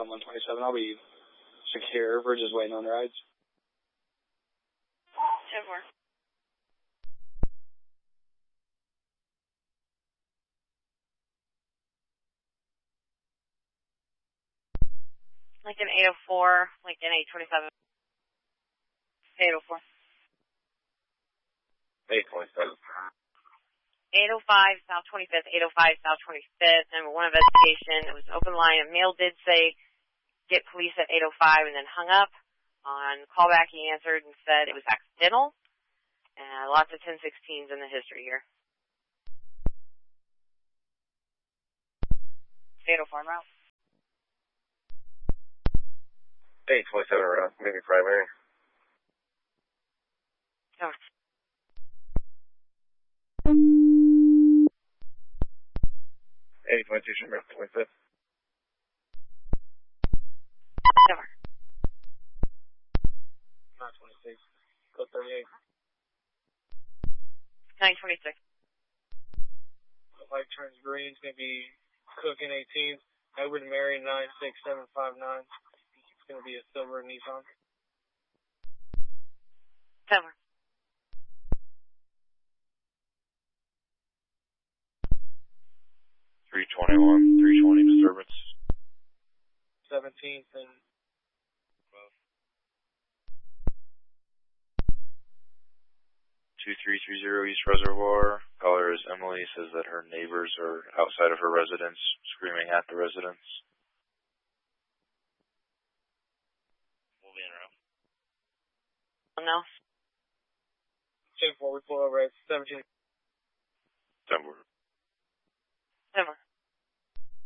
Island 127. I'll be secure. We're just waiting on rides. 10-4. Lincoln 804, Lincoln 827. 804. 827. 805 South 25th, 805 South 25th, number 1 investigation. It was an open line. A male did say, get police at 805 and then hung up. On callback, he answered and said it was accidental. And lots of 1016s in the history here. 804 route. 827 route, maybe primary. Over. 822 Sugar 25th. Over. 926. Code 38. 926. The light turns green. It's going to be Cook in 18th. Edward Mary 96759. It's going to be a silver Nissan. Over. 321, 320 disturbance. 17th and 2330 East Reservoir. Caller is Emily, says that her neighbors are outside of her residence, screaming at the residence. We'll be in route. No. 10-4, we pull over at 17. 10-4. Over.